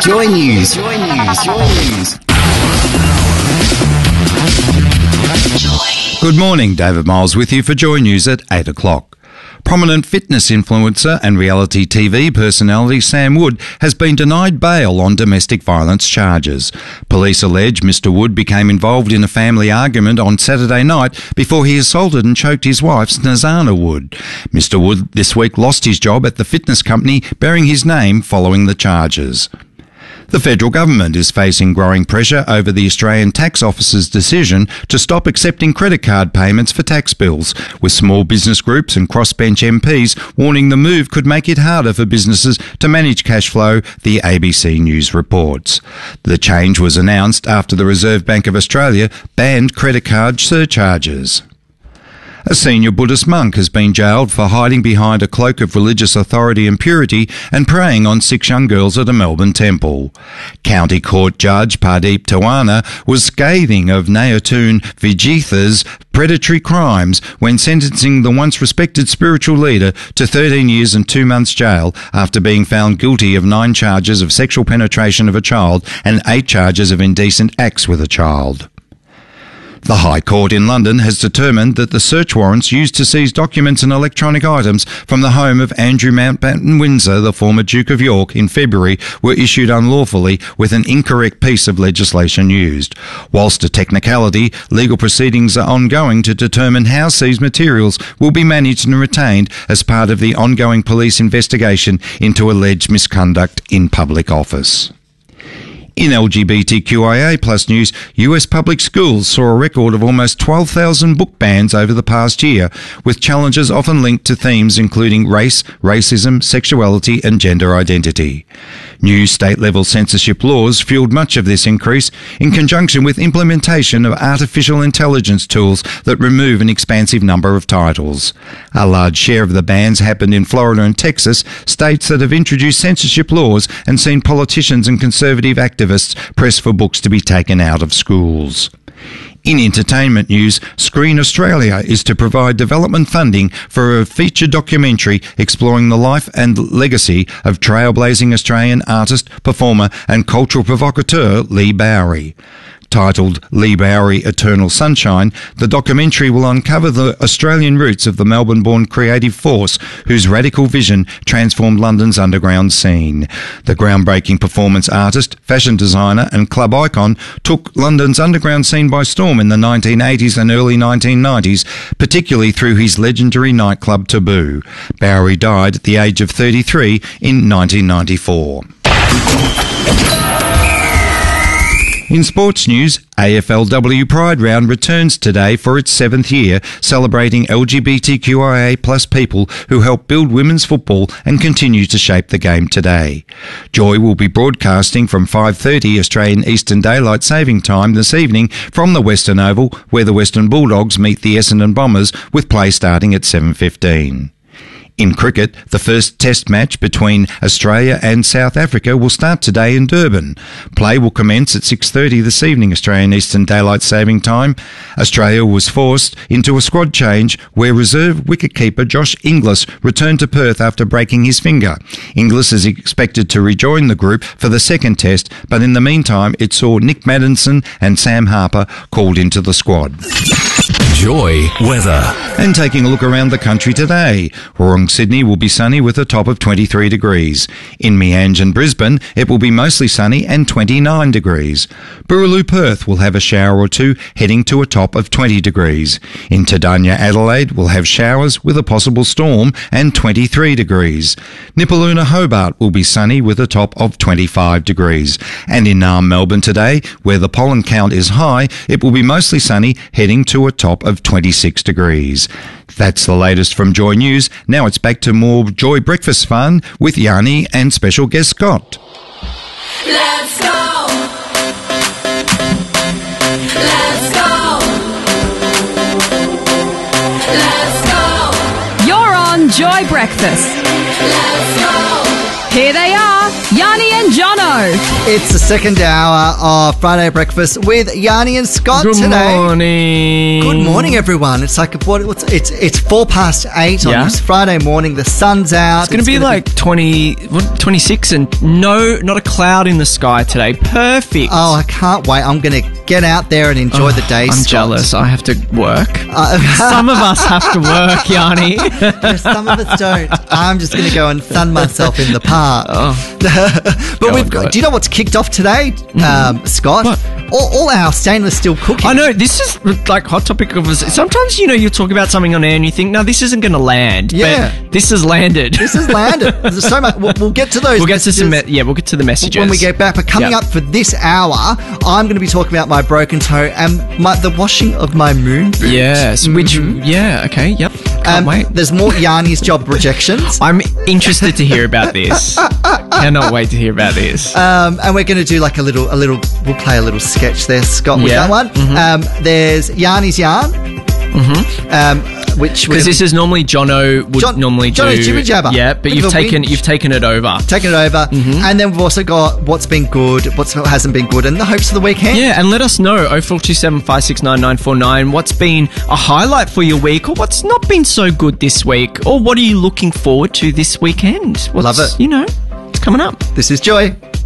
Joy News. Joy News. Joy News. Good morning, David Miles with you for Joy News at 8 o'clock. Prominent fitness influencer and reality TV personality Sam Wood has been denied bail on domestic violence charges. Police allege Mr. Wood became involved in a family argument on Saturday night before he assaulted and choked his wife, Snezana Wood. Mr. Wood this week lost his job at the fitness company bearing his name following the charges. The federal government is facing growing pressure over the Australian Tax Office's decision to stop accepting credit card payments for tax bills, with small business groups and crossbench MPs warning the move could make it harder for businesses to manage cash flow, the ABC News reports. The change was announced after the Reserve Bank of Australia banned credit card surcharges. A senior Buddhist monk has been jailed for hiding behind a cloak of religious authority and purity and preying on 6 young girls at a Melbourne temple. County Court Judge Pardeep Tawana was scathing of Nayatun Vijitha's predatory crimes when sentencing the once respected spiritual leader to 13 years and 2 months jail after being found guilty of 9 charges of sexual penetration of a child and 8 charges of indecent acts with a child. The High Court in London has determined that the search warrants used to seize documents and electronic items from the home of Andrew Mountbatten Windsor, the former Duke of York, in February were issued unlawfully with an incorrect piece of legislation used. Whilst a technicality, legal proceedings are ongoing to determine how seized materials will be managed and retained as part of the ongoing police investigation into alleged misconduct in public office. In LGBTQIA+ news, US public schools saw a record of almost 12,000 book bans over the past year, with challenges often linked to themes including race, racism, sexuality and gender identity. New state-level censorship laws fueled much of this increase in conjunction with implementation of artificial intelligence tools that remove an expansive number of titles. A large share of the bans happened in Florida and Texas, states that have introduced censorship laws and seen politicians and conservative activists press for books to be taken out of schools. In entertainment news, Screen Australia is to provide development funding for a feature documentary exploring the life and legacy of trailblazing Australian artist, performer and cultural provocateur Leigh Bowery. Titled Leigh Bowery Eternal Sunshine, the documentary will uncover the Australian roots of the Melbourne-born creative force whose radical vision transformed London's underground scene. The groundbreaking performance artist, fashion designer and club icon took London's underground scene by storm in the 1980s and early 1990s, particularly through his legendary nightclub Taboo. Bowery died at the age of 33 in 1994. In sports news, AFLW Pride Round returns today for its 7th year, celebrating LGBTQIA+ people who help build women's football and continue to shape the game today. Joy will be broadcasting from 5:30 Australian Eastern Daylight Saving Time this evening from the Western Oval, where the Western Bulldogs meet the Essendon Bombers, with play starting at 7:15. In cricket, the first test match between Australia and South Africa will start today in Durban. Play will commence at 6:30 this evening Australian Eastern Daylight Saving Time. Australia was forced into a squad change where reserve wicketkeeper Josh Inglis returned to Perth after breaking his finger. Inglis is expected to rejoin the group for the second test, but in the meantime it saw Nick Maddinson and Sam Harper called into the squad. Joy weather. And taking a look around the country today. Woorong, Sydney will be sunny with a top of 23 degrees. In Meanjin and Brisbane, it will be mostly sunny and 29 degrees. Boorloo, Perth will have a shower or two, heading to a top of 20 degrees. In Tadanya, Adelaide will have showers with a possible storm and 23 degrees. Nipaluna, Hobart will be sunny with a top of 25 degrees. And in Naarm, Melbourne today, where the pollen count is high, it will be mostly sunny, heading to a top of 26 degrees. That's the latest from Joy News. Now it's back to more Joy Breakfast fun with Yanni and special guest Scott. Let's go! Let's go! Let's go! You're on Joy Breakfast. Let's go! Here they are, Yanni and Jono. It's the second hour of Friday Breakfast with Yanni and Scott Good today. morning. Good morning, everyone. It's like it's 8:04 on Yeah. this Friday morning. The sun's out. It's going to be like 26 and not a cloud in the sky today. Perfect. Oh, I can't wait. I'm going to get out there and enjoy the day. I'm Scott. jealous. I have to work. Some of us have to work, Yanni. Some of us don't. I'm just going to go and sun myself in the park. But we've got. God. Do you know what's kicked off today, Scott? What? All our stainless steel cooking. I know, this is like hot topic of... Sometimes, you talk about something on air and you think, no, this isn't going to land. Yeah. But this has landed. This has landed. There's so much. We'll get to those. We'll get to messages we'll get to the messages. when we get back. But coming up for this hour, I'm going to be talking about my broken toe and the washing of my moon boot. Yes, okay, yep. Can't wait. There's more Yanni's job rejections. I'm interested to hear about this. Cannot wait to hear about this. And we're going to do like a little. We'll play a little sketch there, Scott, with Yeah. that one. There's Yanni's yarn, which Because this is normally Jono would normally do. Jono's jibber jabber. Yeah, but Bit you've of a taken it over. taken it over, and then we've also got what's been good, what hasn't been good, and the hopes of the weekend. Yeah, and let us know 0427 569 949 what's been a highlight for your week, or what's not been so good this week, or what are you looking forward to this weekend? Love it. It's coming up. This is Joy.